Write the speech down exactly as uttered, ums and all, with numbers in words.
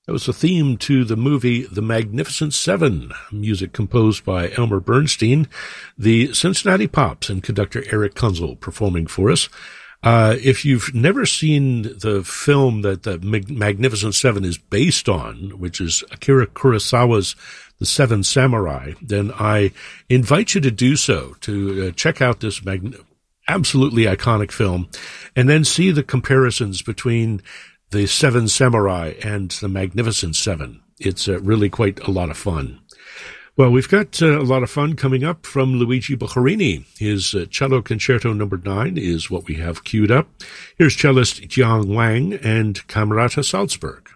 That was the theme to the movie The Magnificent Seven, music composed by Elmer Bernstein, the Cincinnati Pops and conductor Eric Kunzel performing for us. Uh, if you've never seen the film that the Mag- Magnificent Seven is based on, which is Akira Kurosawa's The Seven Samurai, then I invite you to do so, to uh, check out this mag- absolutely iconic film, and then see the comparisons between The Seven Samurai and The Magnificent Seven. It's uh, really quite a lot of fun. Well, we've got uh, a lot of fun coming up from Luigi Boccherini. His uh, Cello Concerto Number nine is what we have queued up. Here's cellist Jiang Wang and Camerata Salzburg.